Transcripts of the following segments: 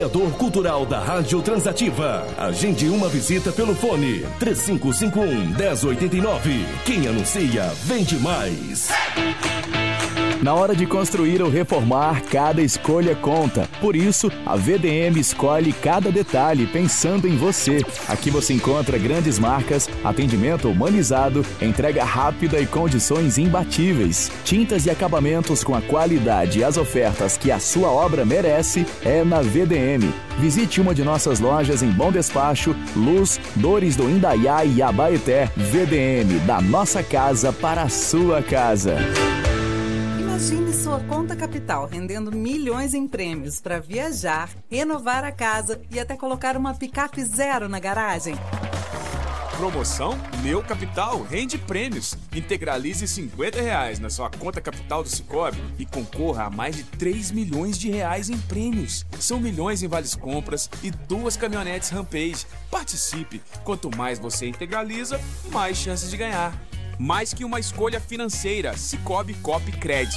Apoiador cultural da Rádio Transativa. Agende uma visita pelo fone 3551-1089. Quem anuncia, vende mais. Na hora de construir ou reformar, cada escolha conta. Por isso, a VDM escolhe cada detalhe pensando em você. Aqui você encontra grandes marcas, atendimento humanizado, entrega rápida e condições imbatíveis. Tintas e acabamentos com a qualidade e as ofertas que a sua obra merece é na VDM. Visite uma de nossas lojas em Bom Despacho, Luz, Dores do Indaiá e Abaeté. VDM, da nossa casa para a sua casa. Imagine sua conta capital rendendo milhões em prêmios para viajar, renovar a casa e até colocar uma picape zero na garagem. Promoção Meu Capital rende prêmios. Integralize R$50 na sua conta capital do Sicoob e concorra a mais de 3 milhões de reais em prêmios. São milhões em vales compras e 2 caminhonetes Rampage. Participe! Quanto mais você integraliza, mais chances de ganhar. Mais que uma escolha financeira, Sicoob Coop Cred.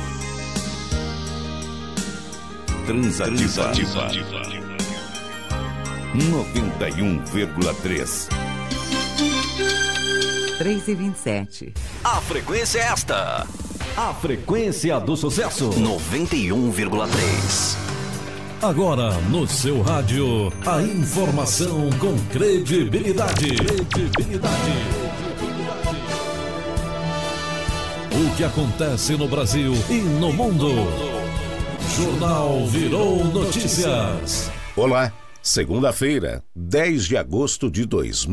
Transativa 91,3. 3h27. A frequência é esta. A frequência do sucesso 91,3. Agora no seu rádio, a informação com credibilidade. O que acontece no Brasil e no mundo. Jornal Virou Notícias. Olá, segunda-feira, 10 de agosto de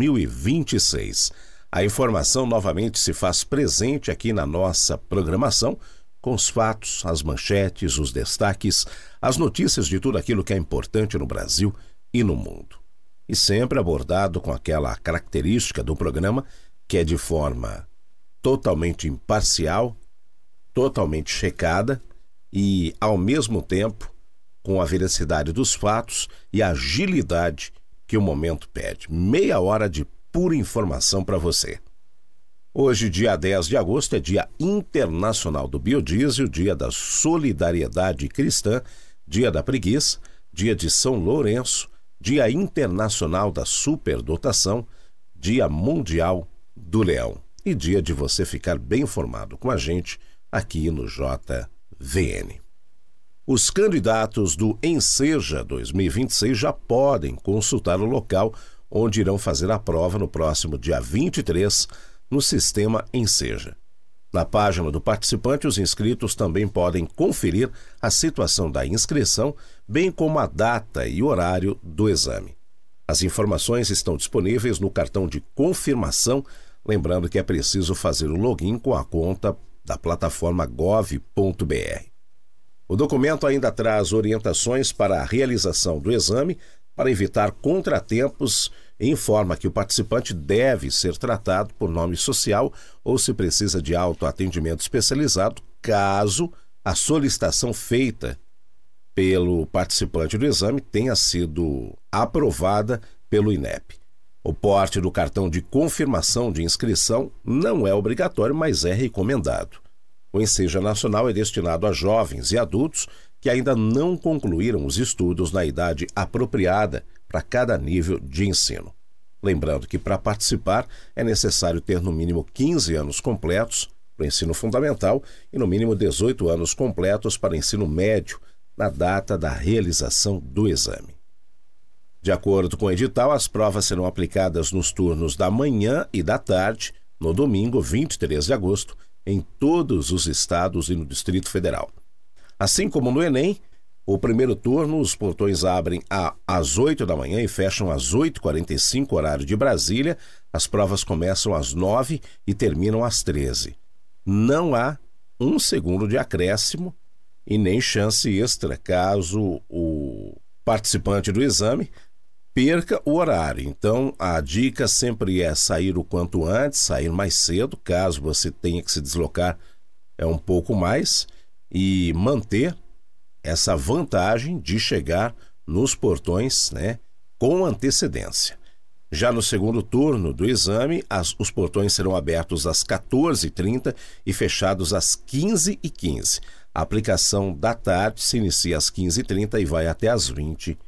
2026. A informação novamente se faz presente aqui na nossa programação, com os fatos, as manchetes, os destaques, as notícias de tudo aquilo que é importante no Brasil e no mundo. E sempre abordado com aquela característica do programa que é de forma totalmente imparcial, totalmente checada e, ao mesmo tempo, com a veracidade dos fatos e a agilidade que o momento pede. Meia hora de pura informação para você. Hoje, dia 10 de agosto, é Dia Internacional do Biodiesel, Dia da Solidariedade Cristã, Dia da Preguiça, Dia de São Lourenço, Dia Internacional da Superdotação, Dia Mundial do Leão e dia de você ficar bem informado com a gente aqui no JVN. Os candidatos do Enseja 2026 já podem consultar o local onde irão fazer a prova no próximo dia 23 no sistema Enseja. Na página do participante, os inscritos também podem conferir a situação da inscrição, bem como a data e horário do exame. As informações estão disponíveis no cartão de confirmação, lembrando que é preciso fazer o login com a conta da plataforma gov.br. O documento ainda traz orientações para a realização do exame para evitar contratempos e informa que o participante deve ser tratado por nome social ou se precisa de autoatendimento especializado, caso a solicitação feita pelo participante do exame tenha sido aprovada pelo INEP. O porte do cartão de confirmação de inscrição não é obrigatório, mas é recomendado. O Enseja Nacional é destinado a jovens e adultos que ainda não concluíram os estudos na idade apropriada para cada nível de ensino. Lembrando que para participar é necessário ter no mínimo 15 anos completos para o ensino fundamental e no mínimo 18 anos completos para o ensino médio na data da realização do exame. De acordo com o edital, as provas serão aplicadas nos turnos da manhã e da tarde, no domingo 23 de agosto, em todos os estados e no Distrito Federal. Assim como no Enem, o primeiro turno, os portões abrem às 8 da manhã e fecham às 8h45, horário de Brasília. As provas começam às 9 e terminam às 13. Não há um segundo de acréscimo e nem chance extra caso o participante do exame perca o horário. Então, a dica sempre é sair o quanto antes, sair mais cedo, caso você tenha que se deslocar um pouco mais, e manter essa vantagem de chegar nos portões, com antecedência. Já no segundo turno do exame, os portões serão abertos às 14h30 e fechados às 15h15. A aplicação da tarde se inicia às 15h30 e vai até às 20h30.